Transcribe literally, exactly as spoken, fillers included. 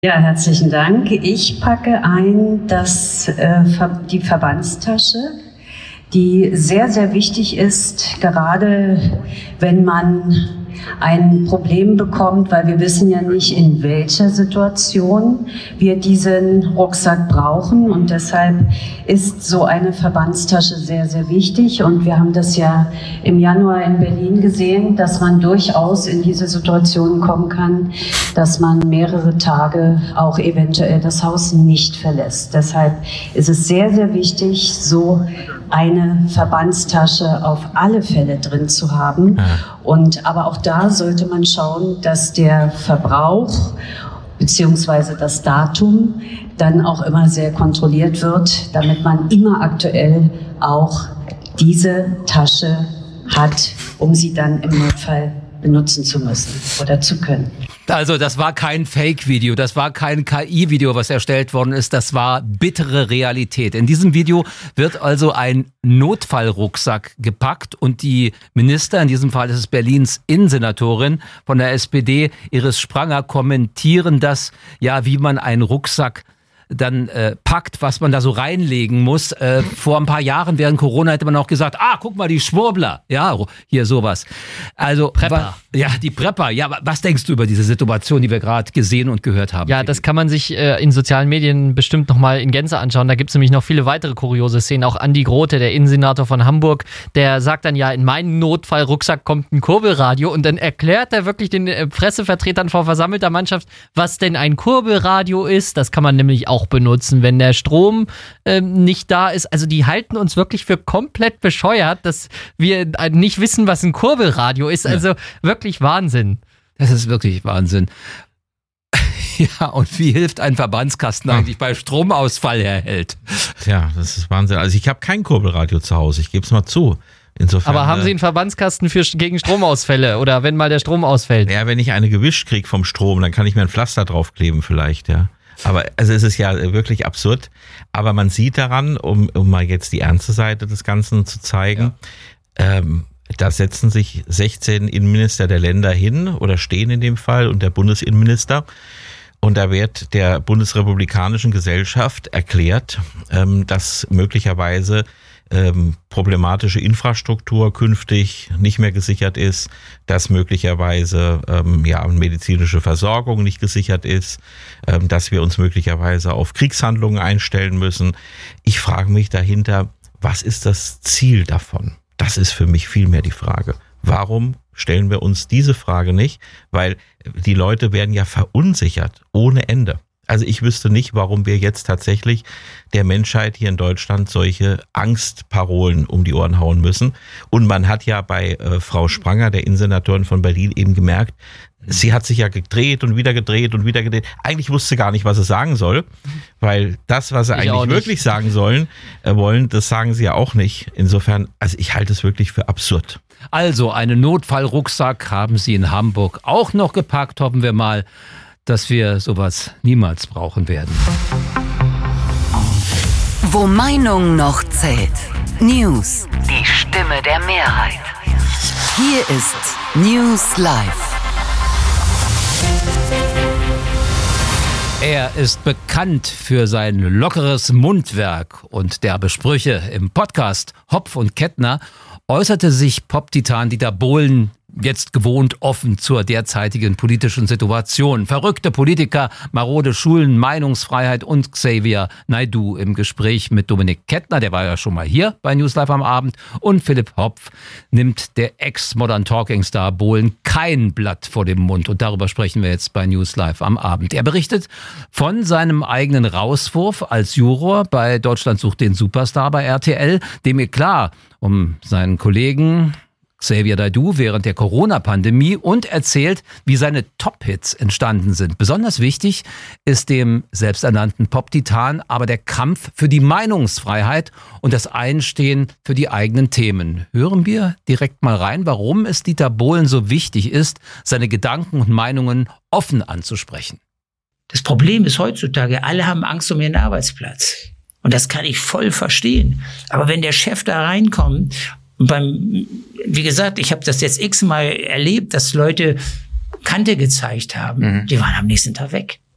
Ja, herzlichen Dank. Ich packe ein das, äh, die Verbandstasche, die sehr, sehr wichtig ist, gerade wenn man ein Problem bekommt, weil wir wissen ja nicht, in welcher Situation wir diesen Rucksack brauchen, und deshalb ist so eine Verbandstasche sehr, sehr wichtig, und wir haben das ja im Januar in Berlin gesehen, dass man durchaus in diese Situation kommen kann, dass man mehrere Tage auch eventuell das Haus nicht verlässt. Deshalb ist es sehr, sehr wichtig, so eine Verbandstasche auf alle Fälle drin zu haben. Ja. Und aber auch da sollte man schauen, dass der Verbrauch beziehungsweise das Datum dann auch immer sehr kontrolliert wird, damit man immer aktuell auch diese Tasche hat, um sie dann im Notfall benutzen zu müssen oder zu können. Also das war kein Fake-Video, das war kein K I-Video, was erstellt worden ist, das war bittere Realität. In diesem Video wird also ein Notfallrucksack gepackt und die Minister, in diesem Fall ist es Berlins Innensenatorin von der S P D, Iris Spranger, kommentieren das, ja, wie man einen Rucksack dann äh, packt, was man da so reinlegen muss. Äh, vor ein paar Jahren während Corona hätte man auch gesagt, ah, guck mal, die Schwurbler. Ja, hier sowas. Also Prepper. Ja, die Prepper. Ja, was denkst du über diese Situation, die wir gerade gesehen und gehört haben? Ja, das kann man sich äh, in sozialen Medien bestimmt nochmal in Gänze anschauen. Da gibt es nämlich noch viele weitere kuriose Szenen. Auch Andi Grote, der Innensenator von Hamburg, der sagt dann, ja, in meinen Notfallrucksack kommt ein Kurbelradio, und dann erklärt er wirklich den äh, Pressevertretern vor versammelter Mannschaft, was denn ein Kurbelradio ist. Das kann man nämlich auch benutzen, wenn der Strom ähm, nicht da ist. Also die halten uns wirklich für komplett bescheuert, dass wir nicht wissen, was ein Kurbelradio ist. Also ja. Wirklich Wahnsinn. Das ist wirklich Wahnsinn. Ja, und wie hilft ein Verbandskasten eigentlich bei Stromausfall, Herr Held? Tja, das ist Wahnsinn. Also ich habe kein Kurbelradio zu Hause, ich gebe es mal zu. Insofern, aber haben Sie einen Verbandskasten für, gegen Stromausfälle oder wenn mal der Strom ausfällt? Ja, wenn ich eine gewischt kriege vom Strom, dann kann ich mir ein Pflaster draufkleben vielleicht, ja. Aber also es ist ja wirklich absurd. Aber man sieht daran, um, um mal jetzt die ernste Seite des Ganzen zu zeigen, ja. ähm, da setzen sich sechzehn Innenminister der Länder hin oder stehen in dem Fall und der Bundesinnenminister. Und da wird der bundesrepublikanischen Gesellschaft erklärt, ähm, dass möglicherweise ähm, problematische Infrastruktur künftig nicht mehr gesichert ist, dass möglicherweise ähm, ja medizinische Versorgung nicht gesichert ist, ähm, dass wir uns möglicherweise auf Kriegshandlungen einstellen müssen. Ich frage mich dahinter, was ist das Ziel davon? Das ist für mich vielmehr die Frage. Warum stellen wir uns diese Frage nicht? Weil die Leute werden ja verunsichert ohne Ende. Also ich wüsste nicht, warum wir jetzt tatsächlich der Menschheit hier in Deutschland solche Angstparolen um die Ohren hauen müssen. Und man hat ja bei äh, Frau Spranger, der Innensenatorin von Berlin, eben gemerkt, sie hat sich ja gedreht und wieder gedreht und wieder gedreht. Eigentlich wusste sie gar nicht, was sie sagen soll, weil das, was sie ich eigentlich wirklich sagen sollen, äh, wollen, das sagen sie ja auch nicht. Insofern, also ich halte es wirklich für absurd. Also einen Notfallrucksack haben Sie in Hamburg auch noch gepackt, hoffen wir mal, dass wir sowas niemals brauchen werden. Wo Meinung noch zählt. News. Die Stimme der Mehrheit. Hier ist News Live. Er ist bekannt für sein lockeres Mundwerk und derbe Sprüche. Im Podcast Hopf und Kettner äußerte sich Pop-Titan Dieter Bohlen jetzt gewohnt offen zur derzeitigen politischen Situation. Verrückte Politiker, marode Schulen, Meinungsfreiheit und Xavier Naidoo im Gespräch mit Dominik Kettner, der war ja schon mal hier bei News Live am Abend, und Philipp Hopf nimmt der Ex-Modern Talking-Star Bohlen kein Blatt vor dem Mund, und darüber sprechen wir jetzt bei News Live am Abend. Er berichtet von seinem eigenen Rauswurf als Juror bei Deutschland sucht den Superstar bei R T L, dem Eklat um seinen Kollegen Xavier Naidoo während der Corona-Pandemie, und erzählt, wie seine Top-Hits entstanden sind. Besonders wichtig ist dem selbsternannten Pop-Titan aber der Kampf für die Meinungsfreiheit und das Einstehen für die eigenen Themen. Hören wir direkt mal rein, warum es Dieter Bohlen so wichtig ist, seine Gedanken und Meinungen offen anzusprechen. Das Problem ist heutzutage, alle haben Angst um ihren Arbeitsplatz. Und das kann ich voll verstehen. Aber wenn der Chef da reinkommt, und beim, wie gesagt, ich habe das jetzt x-mal erlebt, dass Leute Kante gezeigt haben. Mhm. Die waren am nächsten Tag weg.